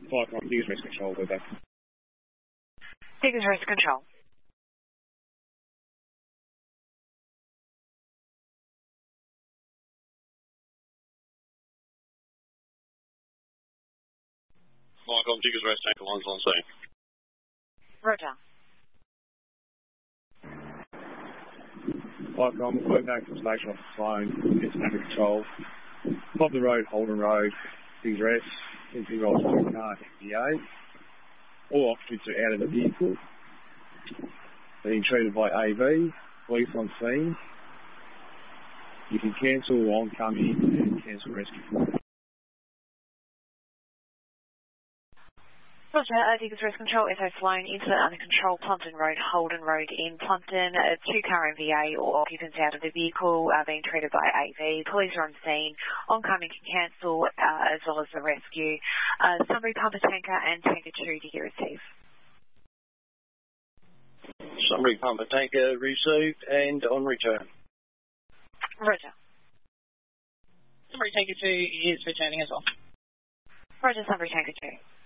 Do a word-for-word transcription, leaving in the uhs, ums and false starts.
Flycom, Diggers Rescue Control, we're back. Diggers Rescue Control. Flycom, Diggers Rescue Tanker lines on scene. Roger. Flycom, we're back from station off the phone, it's under control. Top of the road, Holden Road, Diggers Rest, N T rolls two car, F D A. All occupants are out of the vehicle. Being treated by A V, police on scene. You can cancel oncoming and cancel rescue. Roger, uh, Diggers Rescue Control, S O flown, incident under control, Plumpton Road, Holden Road in Plumpton. Uh, two car M V A or occupants out of the vehicle are being treated by A V. Police are on scene. Oncoming can cancel uh, as well as the rescue. Uh, Sunbury Pumper Tanker and Tanker two to get received. Sunbury Pumper Tanker received and on return. Roger. Sunbury Tanker two is returning as well. Roger, Sunbury Tanker two.